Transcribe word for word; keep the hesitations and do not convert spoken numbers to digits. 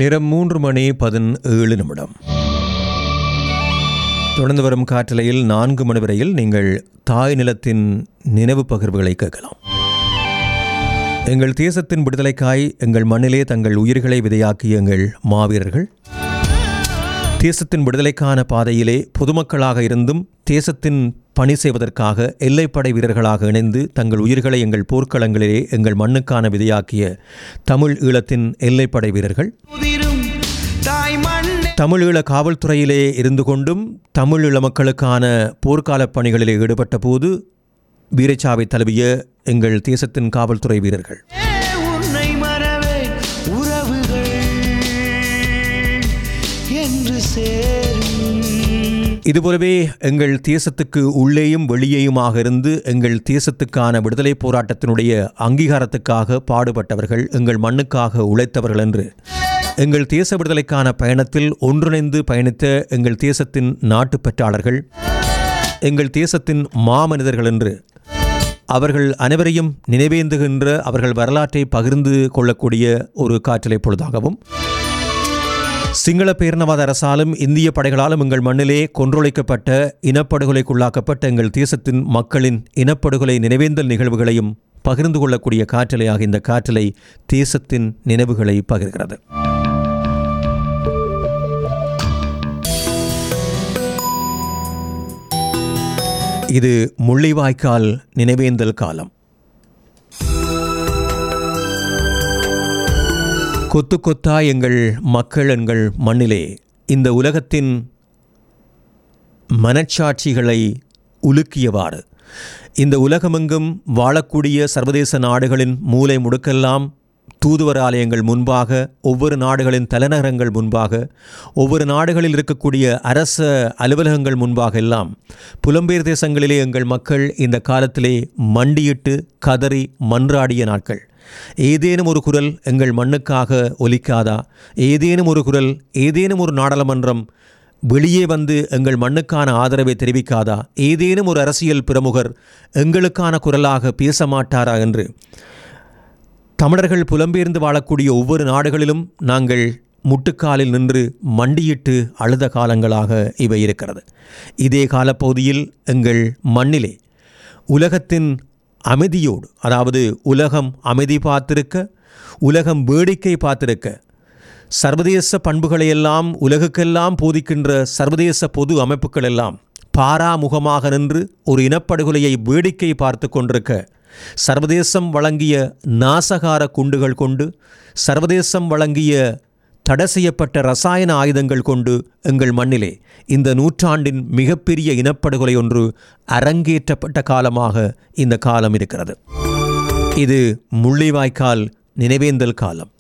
நேரம் மூன்று மணி பதினேழு நிமிடம். தொடர்ந்து வரும் காற்றலையில் நான்கு மணி வரையில் நீங்கள் தாய் நிலத்தின் நினைவு பகிர்வுகளை கேட்கலாம். எங்கள் தேசத்தின் விடுதலைக்காய் எங்கள் மண்ணிலே தங்கள் உயிர்களை விதையாக்கிய எங்கள் மாவீரர்கள், தேசத்தின் விடுதலைக்கான பாதையிலே பொதுமக்களாக இருந்தும் தேசத்தின் பணி செய்வதற்காக எல்லைப்படை வீரர்களாக இணைந்து தங்கள் உயிர்களை எங்கள் போர்க்களங்களிலே எங்கள் மண்ணுக்கான விதையாக்கிய தமிழ் ஈழத்தின் எல்லைப்படை வீரர்கள், தமிழ் ஈழ காவல்துறையிலே இருந்து கொண்டும் தமிழ் ஈழ மக்களுக்கான போர்க்கால பணிகளிலே ஈடுபட்ட போது வீரச்சாவை தழுவிய எங்கள் தேசத்தின் காவல்துறை வீரர்கள், இதுபோலவே எங்கள் தேசத்துக்கு உள்ளேயும் வெளியேயுமாக இருந்து எங்கள் தேசத்துக்கான விடுதலை போராட்டத்தினுடைய அங்கீகாரத்துக்காக பாடுபட்டவர்கள், எங்கள் மண்ணுக்காக உழைத்தவர்கள் என்று எங்கள் தேச விடுதலைக்கான பயணத்தில் ஒன்றிணைந்து பயணித்த எங்கள் தேசத்தின் நாட்டுப்பற்றாளர்கள், எங்கள் தேசத்தின் மாமனிதர்கள் என்று அவர்கள் அனைவரையும் நினைவேந்துகின்ற, அவர்கள் வரலாற்றை பகிர்ந்து கொள்ளக்கூடிய ஒரு காற்றலை பொழுதாகவும், சிங்கள பேரினவாத அரசாலும் இந்திய படைகளாலும் எங்கள் மண்ணிலே கொன்றொழிக்கப்பட்ட இனப்படுகொலைக்குள்ளாக்கப்பட்ட எங்கள் தேசத்தின் மக்களின் இனப்படுகொலை நினைவேந்தல் நிகழ்வுகளையும் பகிர்ந்து கொள்ளக்கூடிய காற்றலையாக இந்த காற்றலை தேசத்தின் நினைவுகளை பகிர்கிறது. இது முள்ளிவாய்க்கால் நினைவேந்தல் காலம். கொத்து கொத்தா எங்கள் மக்கள் எங்கள் மண்ணிலே இந்த உலகத்தின் மனச்சாட்சிகளை உலுக்கியவாறு இந்த உலகமெங்கும் வாழக்கூடிய சர்வதேச நாடுகளின் மூலை முடுக்கெல்லாம் தூதுவர் ஆலயங்கள் முன்பாக, ஒவ்வொரு நாடுகளின் தலைநகரங்கள் முன்பாக, ஒவ்வொரு நாடுகளில் இருக்கக்கூடிய அரச அலுவலகங்கள் முன்பாக எல்லாம் புலம்பெயர் தேசங்களிலே எங்கள் மக்கள் இந்த காலத்திலே மண்டியிட்டு கதறி மன்றாடிய நாட்கள். ஏதேனும் ஒரு குரல் எங்கள் மண்ணுக்காக ஒலிக்காதா? ஏதேனும் ஒரு குரல், ஏதேனும் ஒரு நாடாளுமன்றம் வெளியே வந்து எங்கள் மண்ணுக்கான ஆதரவை தெரிவிக்காதா? ஏதேனும் ஒரு அரசியல் பிரமுகர் எங்களுக்கான குரலாக பேச மாட்டாரா என்று தமிழர்கள் புலம்பெயர்ந்து வாழக்கூடிய ஒவ்வொரு நாடுகளிலும் நாங்கள் முட்டுக்காலில் நின்று மண்டியிட்டு அழுத காலங்களாக இவை இருக்கிறது. இதே காலப்பகுதியில் எங்கள் மண்ணிலே உலகத்தின் அமைதியோடு, அதாவது உலகம் அமைதி பார்த்திருக்க, உலகம் வேடிக்கை பார்த்திருக்க, சர்வதேச பண்புகளையெல்லாம் உலகுக்கெல்லாம் போதிக்கின்ற சர்வதேச பொது அமைப்புகள் எல்லாம் பாராமுகமாக நின்று ஒரு இனப்படுகொலையை வேடிக்கை பார்த்து கொண்டிருக்க, சர்வதேசம் வழங்கிய நாசகார குண்டுகள் கொண்டு, சர்வதேசம் வழங்கிய தடை செய்யப்பட்ட இரசாயன ஆயுதங்கள் கொண்டு எங்கள் மண்ணிலே இந்த நூற்றாண்டின் மிகப்பெரிய இனப்படுகொலை ஒன்று அரங்கேற்றப்பட்ட காலமாக இந்த காலம் இருக்கிறது. இது முள்ளிவாய்க்கால் நினைவேந்தல் காலம்.